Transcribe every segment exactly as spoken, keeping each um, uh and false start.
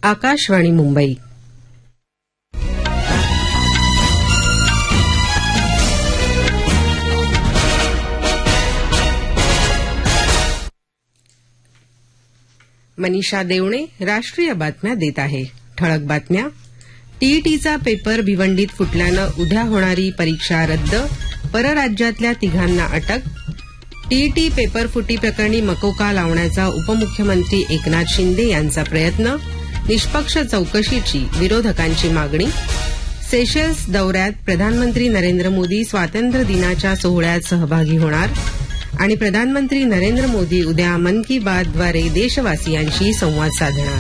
आकाशवाणी मुंबई. मनीषा देवणे राष्ट्रीय बातम्या देत आहे. ठळक बातम्या. टीईटीचा पेपर भिवंडीत फुटल्यानं उद्या होणारी परीक्षा रद्द. परराज्यातल्या तिघांना अटक. टीईटी पेपर फुटी प्रकरणी मकोका लावण्याचा उपमुख्यमंत्री एकनाथ शिंदे यांचा प्रयत्न. निष्पक्ष चौकशीची विरोधकांची मागणी. सेशल्स दौऱ्यात प्रधानमंत्री नरेंद्र मोदी स्वातंत्र्य दिनाच्या सोहळ्यात सहभागी होणार. आणि प्रधानमंत्री नरेंद्र मोदी उद्या मन की बातद्वारे देशवासियांशी संवाद साधणार.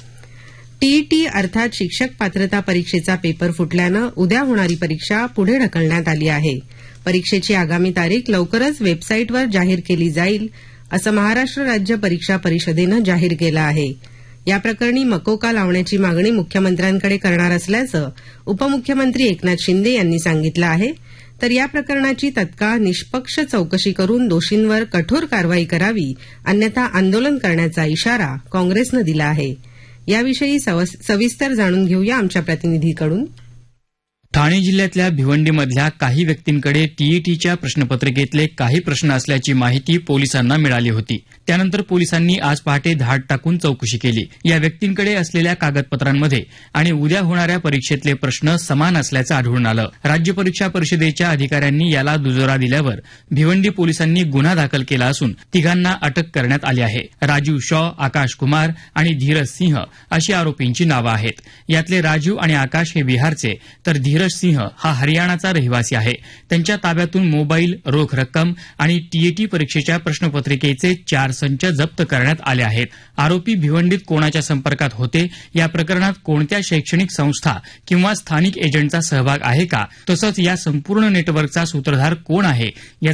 टीईटी अर्थात शिक्षक पात्रता परीक्षेचा पेपर फुटल्यानं उद्या होणारी परीक्षा पुढे ढकलण्यात आली आहे. परीक्षेची आगामी तारीख लवकरच वेबसाईटवर जाहीर केली जाईल असं महाराष्ट्र राज्य परीक्षा परिषदेनं जाहीर केलं आहे. या प्रकरणी मकोका लावण्याची मागणी मुख्यमंत्र्यांकडे करणार असल्याचं उपमुख्यमंत्री एकनाथ शिंदे यांनी सांगितलं आहे. तर या प्रकरणाची तत्काळ निष्पक्ष चौकशी करून दोषींवर कठोर कारवाई करावी, अन्यथा आंदोलन करण्याचा इशारा काँग्रेसनं दिला आहे. याविषयी सविस्तर जाणून घेऊया आमच्या प्रतिनिधीकडून. ठाणे जिल्ह्यातल्या भिवंडीमधल्या काही व्यक्तींकडे टीईटीच्या प्रश्नपत्रिकेतले काही प्रश्न असल्याची माहिती पोलिसांना मिळाली होती. त्यानंतर पोलिसांनी आज पहाटे धाड टाकून चौकशी केली. या व्यक्तींकडे असलेल्या कागदपत्रांमध्ये आणि उद्या होणाऱ्या परीक्षेतले प्रश्न समान असल्याचं आढळून आलं. राज्य परीक्षा परिषदेच्या अधिकाऱ्यांनी याला दुजोरा दिल्यावर भिवंडी पोलिसांनी गुन्हा दाखल केला असून तिघांना अटक करण्यात आली आहे. राजीव शॉ, आकाश कुमार आणि धीरज सिंह अशी आरोपींची नावं आहेत. यातले राजीव आणि आकाश हे बिहारचे, तर धीरज सिंह हा हरियाणाचा रहिवासी आहे. त्यांच्या ताब्यातून मोबाईल, रोख रक्कम आणि टीईटी परीक्षेच्या प्रश्नपत्रिकेचे चार संच जप्त करण्यात आले आहेत. आरोपी भिवंडीत कोणाच्या संपर्कात होते, या प्रकरणात कोणत्या शैक्षणिक संस्था किंवा स्थानिक एजंटचा सहभाग आहे का, तसंच या संपूर्ण नेटवर्कचा सूत्रधार कोण आहे